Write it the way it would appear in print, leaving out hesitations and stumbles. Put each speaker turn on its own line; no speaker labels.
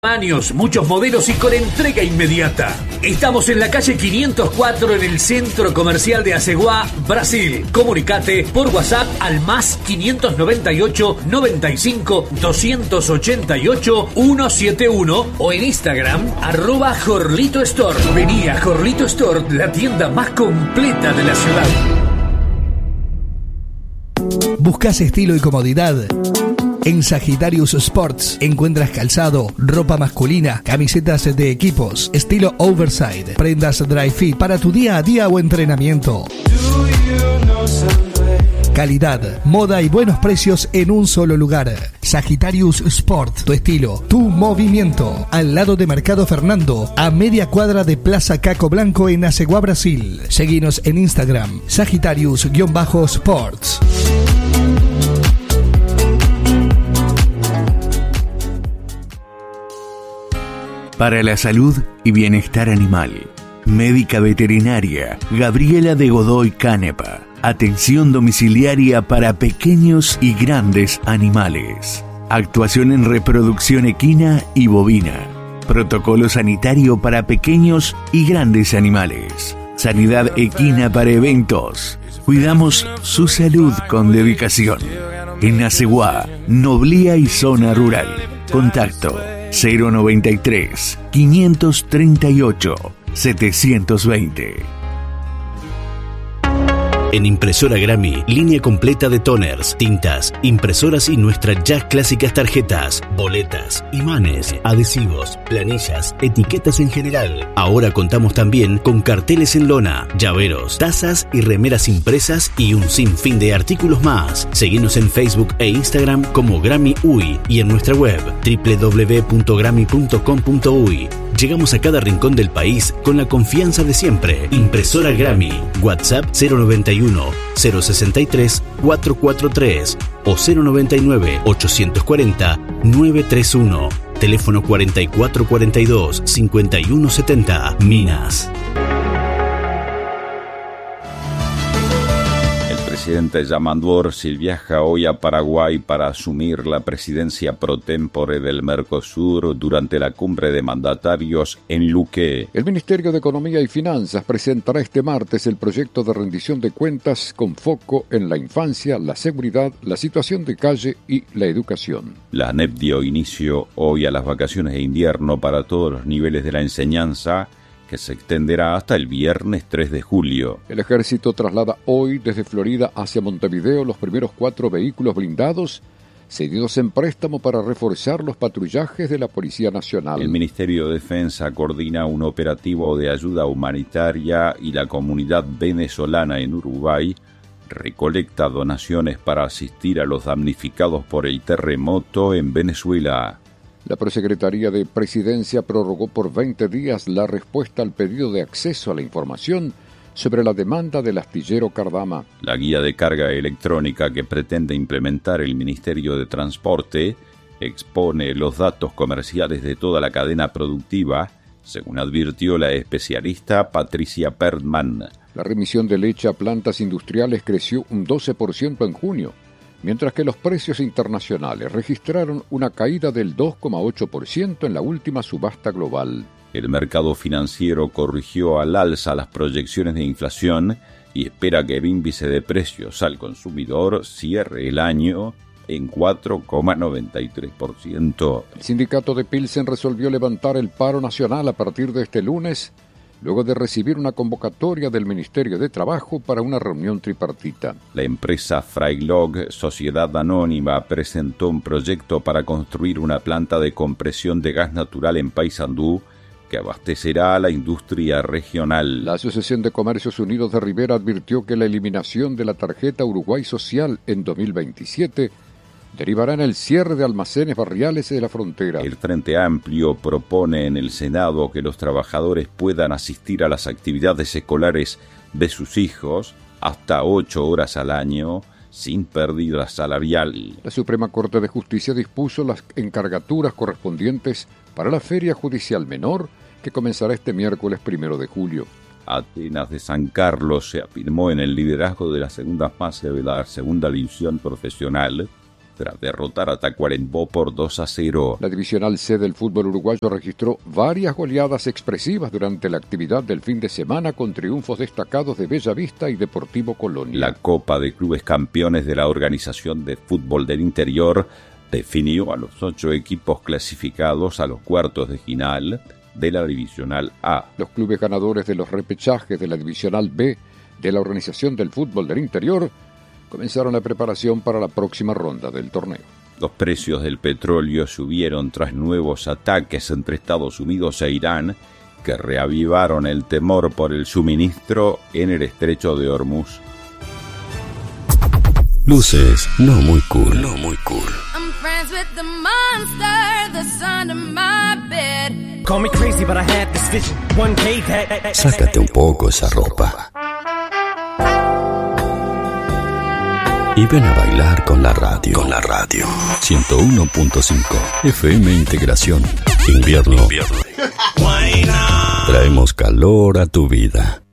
Años, muchos modelos y con entrega inmediata. Estamos en la calle 504 en el Centro Comercial de Aceguá, Brasil. Comunicate por WhatsApp al más 598 95 288 171 o en Instagram @Jorlito Store. Vení a Jorlito Store, la tienda más completa de la ciudad.
¿Buscas estilo y comodidad? En Sagittarius Sports encuentras calzado, ropa masculina, camisetas de equipos, estilo oversize, prendas dry fit para tu día a día o entrenamiento. Calidad, moda y buenos precios en un solo lugar. Sagittarius Sport, tu estilo, tu movimiento. Al lado de Mercado Fernando, a media cuadra de Plaza Caco Blanco en Aceguá, Brasil. Seguinos en Instagram, Sagittarius-Sports.
Para la salud y bienestar animal. Médica veterinaria Gabriela de Godoy Canepa. Atención domiciliaria para pequeños y grandes animales. Actuación en reproducción equina y bovina. Protocolo sanitario para pequeños y grandes animales. Sanidad equina para eventos. Cuidamos su salud con dedicación. En Aceguá, Noblía y zona rural. Contacto 093 538 720.
En Impresora Grammy, línea completa de toners, tintas, impresoras y nuestras ya clásicas tarjetas, boletas, imanes, adhesivos, planillas, etiquetas en general. Ahora contamos también con carteles en lona, llaveros, tazas y remeras impresas y un sinfín de artículos más. Seguinos en Facebook e Instagram como Grammy UI y en nuestra web www.grammy.com.uy. Llegamos a cada rincón del país con la confianza de siempre. Impresora Grammy. WhatsApp 091 063 443 o 099 840 931. Teléfono 4442 5170. Minas.
El presidente Yamandu Orsi viaja hoy a Paraguay para asumir la presidencia pro tempore del Mercosur durante la cumbre de mandatarios en Luque.
El Ministerio de Economía y Finanzas presentará este martes el proyecto de rendición de cuentas con foco en la infancia, la seguridad, la situación de calle y la educación.
La ANEP dio inicio hoy a las vacaciones de invierno para todos los niveles de la enseñanza, que se extenderá hasta el viernes 3 de julio.
El ejército traslada hoy desde Florida hacia Montevideo los primeros 4 vehículos blindados cedidos en préstamo para reforzar los patrullajes de la Policía Nacional.
El Ministerio de Defensa coordina un operativo de ayuda humanitaria y la comunidad venezolana en Uruguay recolecta donaciones para asistir a los damnificados por el terremoto en Venezuela.
La Prosecretaría de Presidencia prorrogó por 20 días la respuesta al pedido de acceso a la información sobre la demanda del astillero Cardama.
La guía de carga electrónica que pretende implementar el Ministerio de Transporte expone los datos comerciales de toda la cadena productiva, según advirtió la especialista Patricia Pertman.
La remisión de leche a plantas industriales creció un 12% en junio, mientras que los precios internacionales registraron una caída del 2,8% en la última subasta global.
El mercado financiero corrigió al alza las proyecciones de inflación y espera que el índice de precios al consumidor cierre el año en 4,93%.
El sindicato de Pilsen resolvió levantar el paro nacional a partir de este lunes, luego de recibir una convocatoria del Ministerio de Trabajo para una reunión tripartita.
La empresa Freilog, sociedad anónima, presentó un proyecto para construir una planta de compresión de gas natural en Paysandú que abastecerá a la industria regional.
La Asociación de Comercios Unidos de Rivera advirtió que la eliminación de la tarjeta Uruguay Social en 2027 derivará en el cierre de almacenes barriales de la frontera.
El Frente Amplio propone en el Senado que los trabajadores puedan asistir a las actividades escolares de sus hijos hasta 8 horas al año, sin pérdida salarial.
La Suprema Corte de Justicia dispuso las encargaturas correspondientes para la Feria Judicial Menor, que comenzará este miércoles 1 de julio.
Atenas de San Carlos se afirmó en el liderazgo de la segunda fase de la segunda división profesional, tras derrotar a Tacuarembó por 2-0.
La Divisional C del fútbol uruguayo registró varias goleadas expresivas durante la actividad del fin de semana con triunfos destacados de Bella Vista y Deportivo Colonia.
La Copa de Clubes Campeones de la Organización de Fútbol del Interior definió a los 8 equipos clasificados a los cuartos de final de la Divisional A.
Los clubes ganadores de los repechajes de la Divisional B de la Organización del Fútbol del Interior comenzaron la preparación para la próxima ronda del torneo.
Los precios del petróleo subieron tras nuevos ataques entre Estados Unidos e Irán que reavivaron el temor por el suministro en el estrecho de Hormuz.
Luces no muy cool. No muy cool.
I'm friends with the monster that's under my bed.
Call me crazy, but I had this vision. 1K.
Sácate un poco esa ropa y ven a bailar con la radio. 101.5 FM Integración. Invierno. Traemos calor a tu vida.